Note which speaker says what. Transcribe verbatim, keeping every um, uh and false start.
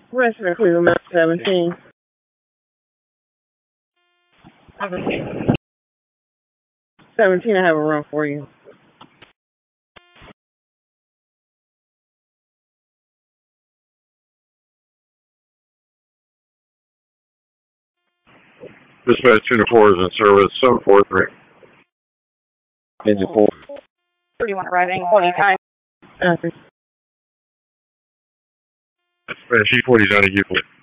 Speaker 1: Resident Cleveland seventeen. seventeen, I have a run for you.
Speaker 2: Dispatch two four is in service, seven four three.
Speaker 3: Engine four.
Speaker 4: thirty-one arriving, twenty-nine.
Speaker 1: Okay.
Speaker 2: Dispatch E forty down to Euclid.